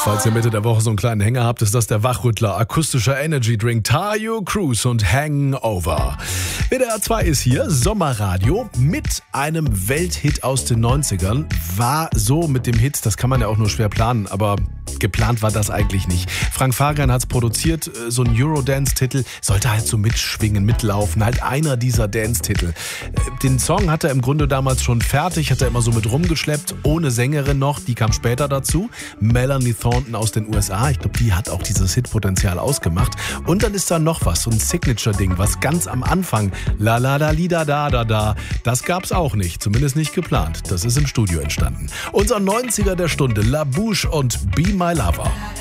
Falls ihr Mitte der Woche so einen kleinen Hänger habt, ist das der Wachrüttler. Akustischer Energy Drink Tayo Cruz und Hangover. WDR 2 ist hier, Sommerradio mit einem Welthit aus den 90ern. War so mit dem Hit, das kann man ja auch nur schwer planen, aber geplant war das eigentlich nicht. Frank Farian hat es produziert, so ein Eurodance-Titel, sollte halt so mitschwingen, mitlaufen, halt einer dieser Dance-Titel. Den Song hat er im Grunde damals schon fertig, hat er immer so mit rumgeschleppt, ohne Sängerin noch, die kam später dazu. Melanie Thornton aus den USA, ich glaube, die hat auch dieses Hitpotenzial ausgemacht. Und dann ist da noch was, so ein Signature-Ding, was ganz am Anfang, la la da li da da da da, das gab's auch nicht, zumindest nicht geplant. Das ist im Studio entstanden. Unser 90er der Stunde, La Bouche und Be My Lover.